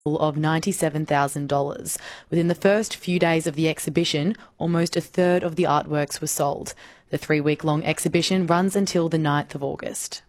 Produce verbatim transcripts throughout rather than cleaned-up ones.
of ninety-seven thousand dollars. Within the first few days of the exhibition, almost a third of the artworks were sold. The three-week-long exhibition runs until the ninth of August.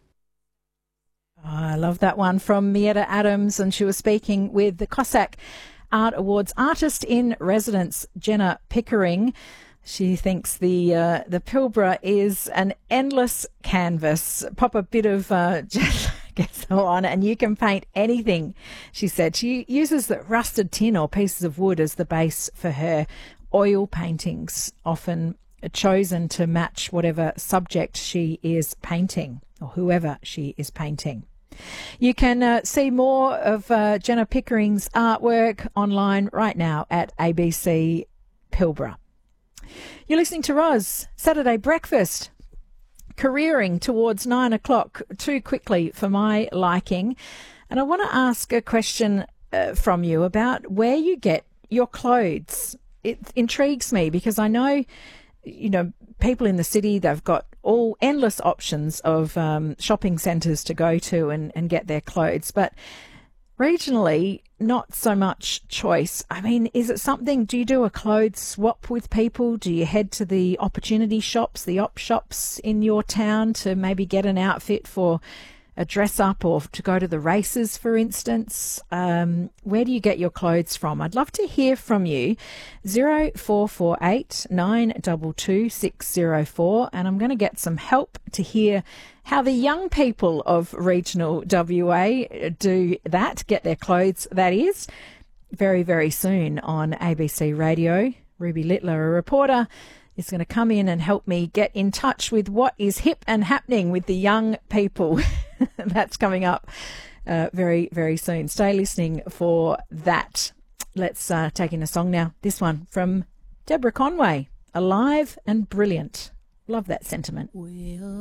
Oh, I love that one from Mietta Adams, and she was speaking with the Cossack Art Awards Artist in Residence, Jenna Pickering. She thinks the uh, the Pilbara is an endless canvas. Pop a bit of uh, gesso on and you can paint anything, she said. She uses the rusted tin or pieces of wood as the base for her oil paintings, often chosen to match whatever subject she is painting or whoever she is painting. You can uh, see more of uh, Jenna Pickering's artwork online right now at A B C Pilbara. You're listening to Roz, Saturday Breakfast, careering towards nine o'clock too quickly for my liking. And I want to ask a question uh, from you about where you get your clothes. It intrigues me because I know, you know, people in the city, they've got all endless options of um, shopping centres to go to and, and get their clothes. But regionally, not so much choice. I mean, is it something, do you do a clothes swap with people? Do you head to the opportunity shops, the op shops in your town to maybe get an outfit for a dress up or to go to the races, for instance? Um, where do you get your clothes from? I'd love to hear from you. zero four four eight nine two two six zero four, and I'm going to get some help to hear how the young people of regional W A do that, get their clothes, that is, very, very soon on A B C Radio. Ruby Littler, a reporter, is going to come in and help me get in touch with what is hip and happening with the young people. That's coming up uh, very, very soon. Stay listening for that. Let's uh, take in a song now. This one from Deborah Conway, Alive and Brilliant. Love that sentiment. We'll